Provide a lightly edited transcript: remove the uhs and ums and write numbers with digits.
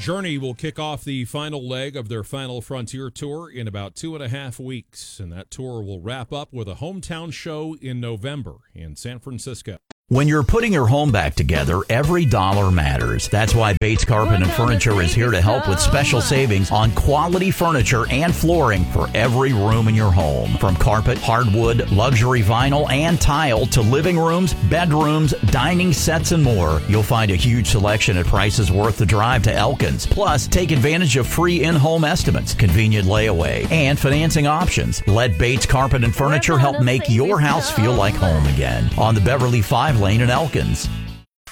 Journey will kick off the final leg of their Final Frontier tour in about 2.5 weeks, and that tour will wrap up with a hometown show in November in San Francisco. When you're putting your home back together, every dollar matters. That's why Bates Carpet and Furniture is here to help with special savings on quality furniture and flooring for every room in your home. From carpet, hardwood, luxury vinyl, and tile to living rooms, bedrooms, dining sets, and more, you'll find a huge selection at prices worth the drive to Elkins. Plus, take advantage of free in-home estimates, convenient layaway, and financing options. Let Bates Carpet and Furniture help make your house feel like home again on the Beverly 5 lane in Elkins.